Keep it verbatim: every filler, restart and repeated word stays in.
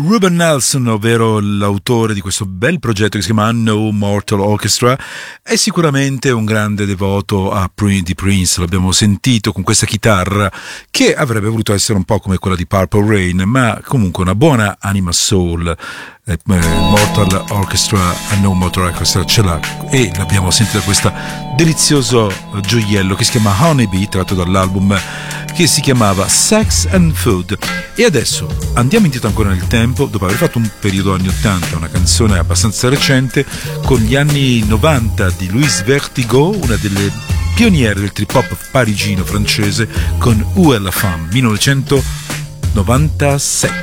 Ruben Nelson, ovvero l'autore di questo bel progetto che si chiama Unknown Mortal Orchestra, è sicuramente un grande devoto a Prince, di Prince, l'abbiamo sentito con questa chitarra che avrebbe voluto essere un po' come quella di Purple Rain, ma comunque una buona anima soul. Eh, Mortal Orchestra, Unknown Mortal Orchestra ce l'ha, e l'abbiamo sentita questo delizioso gioiello che si chiama Honeybee, tratto dall'album che si chiamava Sex and Food. E adesso andiamo indietro ancora nel tempo, dopo aver fatto un periodo anni ottanta, una canzone abbastanza recente, con gli anni novanta di Louise Vertigo, una delle pioniere del trip hop parigino francese, con Où est la femme, millenovecentonovantasette.